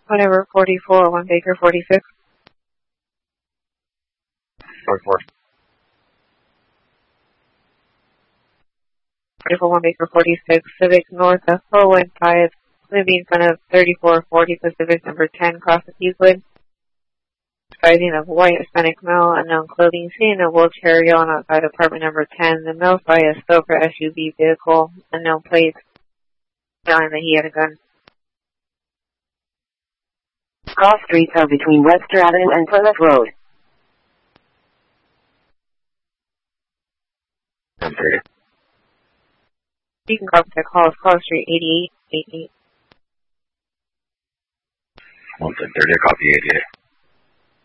Whatever, 44, 1 Baker 46. 44. 44, 1 Baker 46, Civic North of 415, going to be in front of 3440 Pacific number 10, crossing Euclid. Sighting of white Hispanic male, unknown clothing, seen in a wheelchair yelling outside apartment number 10. The male by a silver SUV vehicle, unknown plates, yelling that he had a gun. Cross streets are between Webster Avenue and Plymouth Road. 130. You can contact Hollis Cross Street 8888. 130, copy 88.